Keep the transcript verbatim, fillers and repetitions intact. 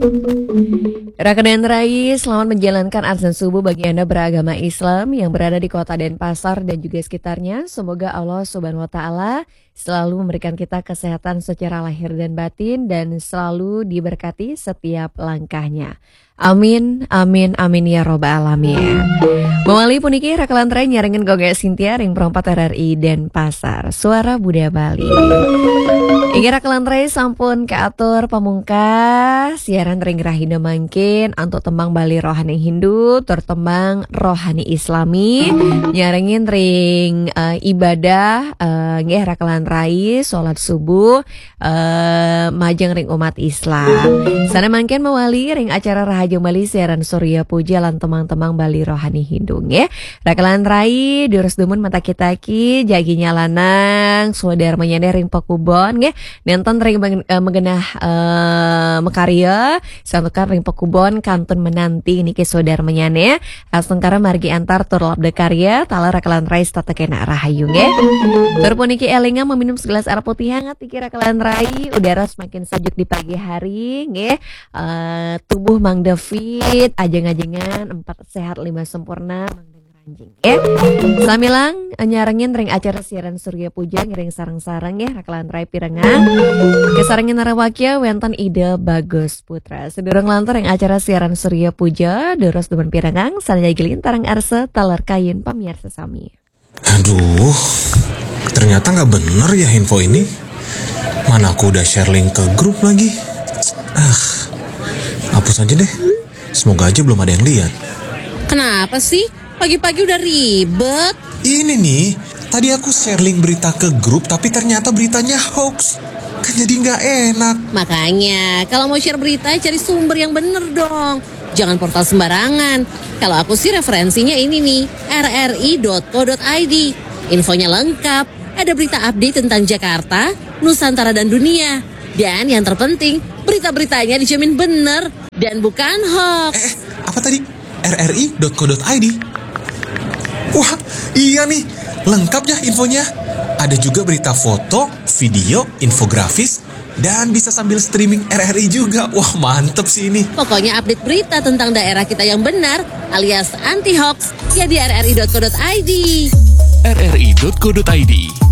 Raka dan Rai, selamat menjalankan azan subuh bagi Anda beragama Islam yang berada di kota Denpasar dan juga sekitarnya. Semoga Allah Subhanahu wa Ta'ala selalu memberikan kita kesehatan secara lahir dan batin dan selalu diberkati setiap langkahnya. Amin, amin, amin ya robbal alamin. Mewali puniki Rakalan Rai nyaringin Goga Sintia ring perempat R R I Denpasar, suara Buddha Bali. Iki Rakalan Rai sampun keatur pamungkas siaran ring Rahina mangkin untuk tembang Bali rohani Hindu, tur tembang rohani Islami, nyaringin ring uh, ibadah uh, nggih Rakalan Rai salat subuh uh, majeng ring umat Islam. Sana mangkin mewali ring acara Rahayu Bali siaran Surya Puja lan temang-temang Bali rohani Hindu nggih. Rakalan Rai durus dumun mata kita ki jaginya lanang saudara menyender ring pekubon nggih. Nonton ring mengenah uh, mekarya santukan ring pekubon kantun menanti niki saudara menyane asengkara margi antar tur labda karya tala Rakalan Rai tata kena rahayu nggih. Tur puniki elinga meminum segelas air putih hangat iki Rakalan Rai udara semakin sejuk di pagi hari nggih. Uh, tubuh Mang David ajeng-ajengan empat sehat lima sempurna Mang anjing ya. Samilang nyarengin ring acara siaran Surya Puja ngiring sarang-sarang ya Rakalan Rai pirengan. Kesarengin narawakya wenten ide bagus putra. Sedurung lantar ring acara siaran Surya Puja durus demen pirengan sanaya gelin tarang arse talar kain pamirsa sami. Aduh, ternyata nggak bener ya info ini. Mana aku udah share link ke grup lagi. Ah, hapus aja deh. Semoga aja belum ada yang lihat. Kenapa sih? Pagi-pagi udah ribet. Ini nih, tadi aku share link berita ke grup tapi ternyata beritanya hoax. Kan jadi nggak enak. Makanya, kalau mau share berita cari sumber yang bener dong. Jangan portal sembarangan. Kalau aku sih referensinya ini nih, r r i dot co dot i d. Infonya lengkap, ada berita update tentang Jakarta, Nusantara dan dunia. Dan yang terpenting, berita-beritanya dijamin bener dan bukan hoax. Eh, apa tadi? r r i dot co dot i d. Wah, iya nih, lengkap ya infonya. Ada juga berita foto, video, infografis, dan bisa sambil streaming R R I juga. Wah, mantep sih ini. Pokoknya update berita tentang daerah kita yang benar, alias anti-hoax, ya di r r i dot co dot i d. r r i dot co dot i d